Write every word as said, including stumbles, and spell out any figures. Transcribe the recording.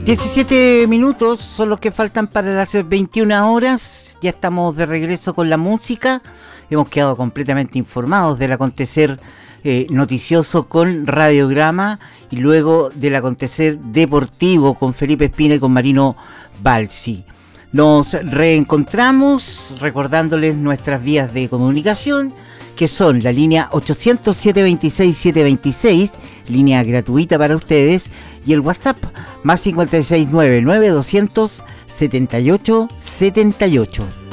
diecisiete minutos son los que faltan para las veintiuna horas. Ya estamos de regreso con la música. Hemos quedado completamente informados del acontecer eh, noticioso con Radiograma y luego del acontecer deportivo con Felipe Espina y con Marino Balsi. Nos reencontramos recordándoles nuestras vías de comunicación, que son la línea ochocientos, setecientos veintiséis, setecientos veintiséis, línea gratuita para ustedes, y el WhatsApp más cincuenta y seis nueve nueve doscientos setenta y ocho setenta y ocho.